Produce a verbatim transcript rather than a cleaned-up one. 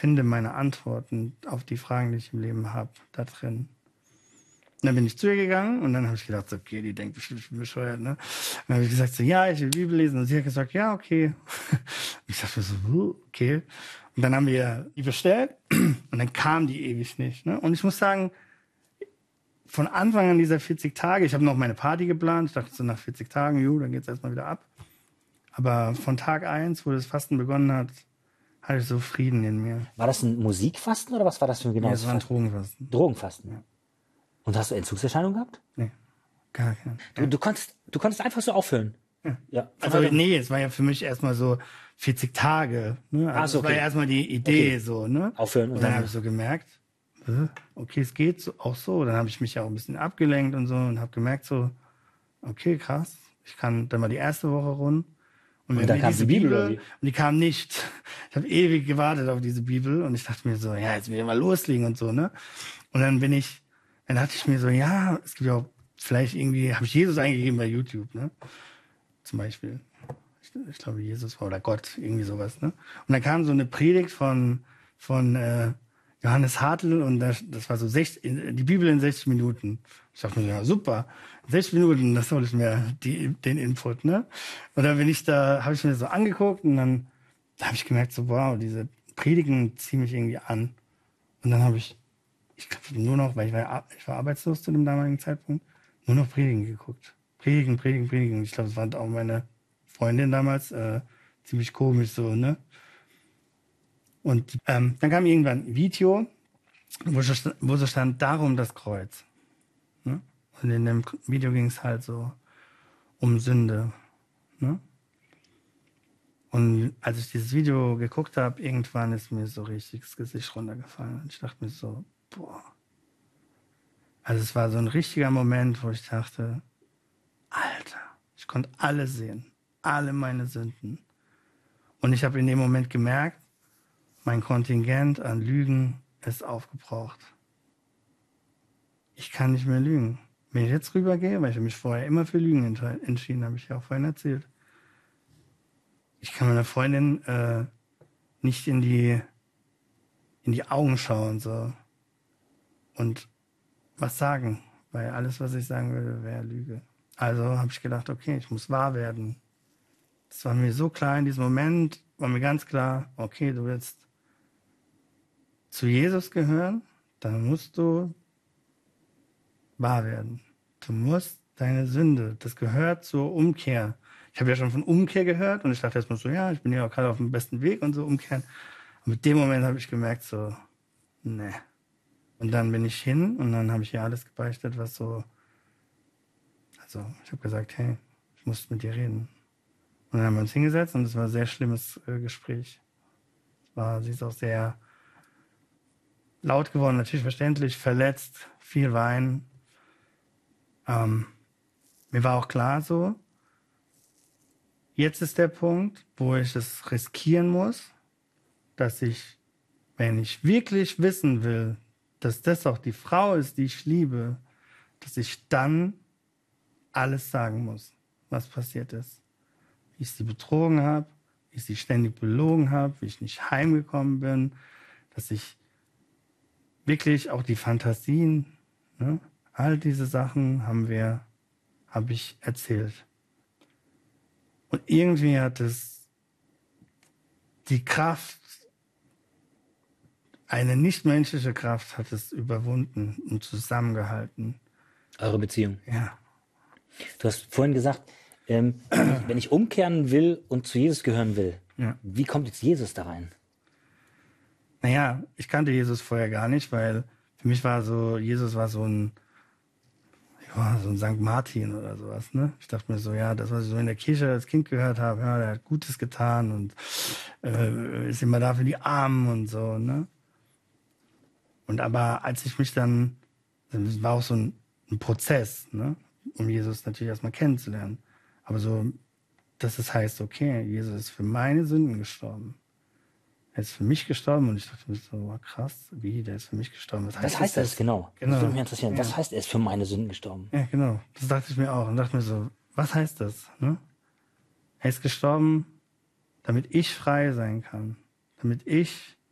finde meine Antworten auf die Fragen, die ich im Leben habe, da drin. Und dann bin ich zu ihr gegangen und dann habe ich gedacht, so, okay, die denkt bestimmt, ich bin bescheuert, ne? Und dann habe ich gesagt, so, ja, ich will Bibel lesen. Und sie hat gesagt, ja, okay. Und ich dachte so, uh, okay. Und dann haben wir die bestellt und dann kam die ewig nicht, ne? Und ich muss sagen, von Anfang an dieser vierzig Tage, ich habe noch meine Party geplant, ich dachte so nach vierzig Tagen, jo, dann geht's erstmal wieder ab. Aber von Tag eins, wo das Fasten begonnen hat, hatte ich so Frieden in mir. War das ein Musikfasten oder was war das für ein genaues Ja, es war ein Fasten? Drogenfasten. Drogenfasten. Ja. Und hast du Entzugserscheinungen gehabt? Nee, gar keine. Du, Ja. du, konntest, du konntest einfach so aufhören? Ja. Ja. Also nee, es war ja für mich erstmal so vierzig Tage. Ne? Also Ach so, das war okay. ja erstmal die Idee, Okay. so, ne? Aufhören und Und dann dann- habe ich so gemerkt, äh, okay, es geht so, auch so. Dann habe ich mich ja auch ein bisschen abgelenkt und so und habe gemerkt so, okay, krass, ich kann dann mal die erste Woche rund. Und, wenn dann mir kam diese die Bibel, oder wie? und die kam nicht. Ich habe ewig gewartet auf diese Bibel und ich dachte mir so, ja, jetzt will ich mal loslegen und so, ne? Und dann bin ich, dann dachte ich mir so, ja, es gibt ja auch vielleicht irgendwie, habe ich Jesus eingegeben bei YouTube, ne? Zum Beispiel. Ich, ich glaube, Jesus war oder Gott, irgendwie sowas, ne? Und dann kam so eine Predigt von, von äh, Johannes Hartl und das, das war so sechzig, die Bibel in sechzig Minuten. Ich dachte mir, ja, super, sechzig Minuten, das hole ich mir die, den Input, ne? Und dann bin ich da, habe ich mir so angeguckt und dann da habe ich gemerkt, so wow, diese Predigen ziehen mich irgendwie an. Und dann habe ich, ich glaube nur noch, weil ich war, ich war arbeitslos zu dem damaligen Zeitpunkt, nur noch Predigen geguckt. Predigen, Predigen, Predigen. Ich glaube, es war auch meine Freundin damals, äh, ziemlich komisch so, ne? Und ähm, dann kam irgendwann ein Video, wo so, stand, wo so stand, darum das Kreuz. Ne? Und in dem Video ging es halt so um Sünde. Ne? Und als ich dieses Video geguckt habe, irgendwann ist mir so richtig das Gesicht runtergefallen. Und ich dachte mir so, boah. Also es war so ein richtiger Moment, wo ich dachte, Alter, ich konnte alles sehen. Alle meine Sünden. Und ich habe in dem Moment gemerkt, mein Kontingent an Lügen ist aufgebraucht. Ich kann nicht mehr lügen. Wenn ich jetzt rübergehe, weil ich mich vorher immer für Lügen entschieden habe, ich ja auch vorhin erzählt. Ich kann meiner Freundin äh, nicht in die in die Augen schauen so und was sagen, weil alles, was ich sagen würde, wäre Lüge. Also habe ich gedacht, okay, ich muss wahr werden. Das war mir so klar in diesem Moment, war mir ganz klar, okay, du willst zu Jesus gehören, dann musst du wahr werden. Du musst deine Sünde, das gehört zur Umkehr. Ich habe ja schon von Umkehr gehört und ich dachte erstmal so, ja, ich bin ja auch gerade auf dem besten Weg und so umkehren. Und mit dem Moment habe ich gemerkt so, ne. Und dann bin ich hin und dann habe ich ihr alles gebeichtet, was so, also ich habe gesagt, hey, ich muss mit dir reden. Und dann haben wir uns hingesetzt und es war ein sehr schlimmes äh, Gespräch. Es war, sie ist auch sehr laut geworden, natürlich verständlich, verletzt, viel Wein. Ähm, mir war auch klar so, jetzt ist der Punkt, wo ich es riskieren muss, dass ich, wenn ich wirklich wissen will, dass das auch die Frau ist, die ich liebe, dass ich dann alles sagen muss, was passiert ist. Wie ich sie betrogen habe, wie ich sie ständig belogen habe, wie ich nicht heimgekommen bin, dass ich wirklich auch die Fantasien, ne, all diese Sachen haben wir, habe ich erzählt. Und irgendwie hat es die Kraft, eine nichtmenschliche Kraft hat es überwunden und zusammengehalten. Eure Beziehung. Ja. Du hast vorhin gesagt, ähm, wenn, ich, wenn ich umkehren will und zu Jesus gehören will, Ja. wie kommt jetzt Jesus da rein? Naja, ich kannte Jesus vorher gar nicht, weil für mich war so, Jesus war so ein, ja, so ein Sankt Martin oder sowas, ne? Ich dachte mir so, ja, das, was ich so in der Kirche als Kind gehört habe, ja, der hat Gutes getan und äh, ist immer da für die Armen und so, ne? Und aber als ich mich dann, das war auch so ein, ein Prozess, ne? Um Jesus natürlich erstmal kennenzulernen. Aber so, dass es heißt, okay, Jesus ist für meine Sünden gestorben. Er ist für mich gestorben und ich dachte mir so, wow, krass, wie, der ist für mich gestorben. Was heißt, Was heißt das, das genau? Genau. Das würde mich interessieren. Ja. Was heißt, er ist für meine Sünden gestorben? Ja, genau. Das dachte ich mir auch und dachte mir so, was heißt das? Ne? Er ist gestorben, damit ich frei sein kann. Damit ich